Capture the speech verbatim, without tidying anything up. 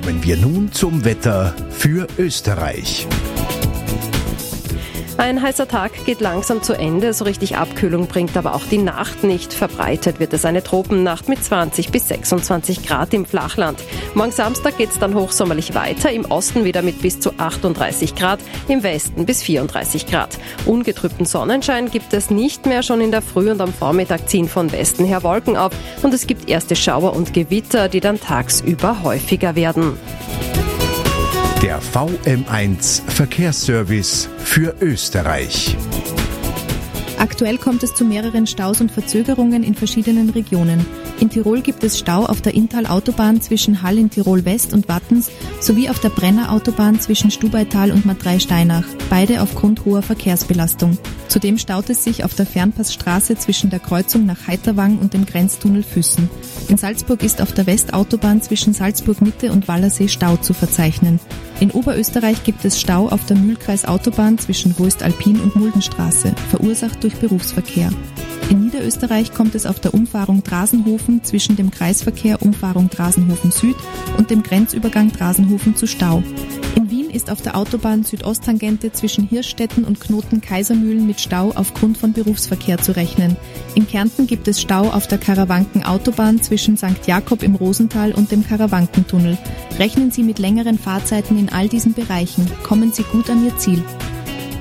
Kommen wir nun zum Wetter für Österreich. Ein heißer Tag geht langsam zu Ende, so richtig Abkühlung bringt aber auch die Nacht nicht. Verbreitet wird es eine Tropennacht mit zwanzig bis sechsundzwanzig Grad im Flachland. Morgen Samstag geht es dann hochsommerlich weiter, im Osten wieder mit bis zu achtunddreißig Grad, im Westen bis vierunddreißig Grad. Ungetrübten Sonnenschein gibt es nicht mehr, schon in der Früh und am Vormittag ziehen von Westen her Wolken auf und es gibt erste Schauer und Gewitter, die dann tagsüber häufiger werden. Der V M eins Verkehrsservice für Österreich. Aktuell kommt es zu mehreren Staus und Verzögerungen in verschiedenen Regionen. In Tirol gibt es Stau auf der Inntal-Autobahn zwischen Hall in Tirol West und Wattens sowie auf der Brenner-Autobahn zwischen Stubaital und Matrei-Steinach, beide aufgrund hoher Verkehrsbelastung. Zudem staut es sich auf der Fernpassstraße zwischen der Kreuzung nach Heiterwang und dem Grenztunnel Füssen. In Salzburg ist auf der Westautobahn zwischen Salzburg-Mitte und Wallersee Stau zu verzeichnen. In Oberösterreich gibt es Stau auf der Mühlkreis-Autobahn zwischen Voest-Alpin und Muldenstraße, verursacht durch Berufsverkehr. In Niederösterreich kommt es auf der Umfahrung Drasenhofen zwischen dem Kreisverkehr Umfahrung Drasenhofen Süd und dem Grenzübergang Drasenhofen zu Stau. In Wien ist auf der Autobahn Südosttangente zwischen Hirschstetten und Knoten Kaisermühlen mit Stau aufgrund von Berufsverkehr zu rechnen. In Kärnten gibt es Stau auf der Karawanken-Autobahn zwischen Sankt Jakob im Rosental und dem Karawankentunnel. Rechnen Sie mit längeren Fahrzeiten in all diesen Bereichen. Kommen Sie gut an Ihr Ziel.